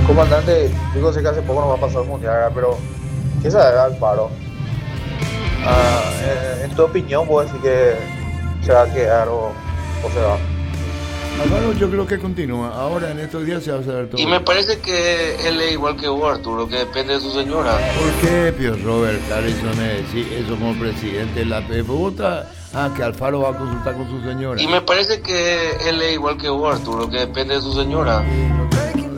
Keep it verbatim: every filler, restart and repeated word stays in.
Comandante, digo, sé que hace poco no va a pasar el mundial, ¿verdad? Pero ¿qué se haga Alfaro? Ah, en, en tu opinión, ¿puedo decir que se va a quedar o, o se va? Alfaro yo creo que continúa. Ahora en estos días se va a saber Y todo me bien. parece que él es igual que vos, Arturo, que depende de su señora. ¿Por qué, Pio Robert Harrison, me decís eso como presidente de la P F? ¿Vota? Ah, que Alfaro va a consultar con su señora. Y me parece que él es igual que vos, Arturo, que depende de su señora. Y no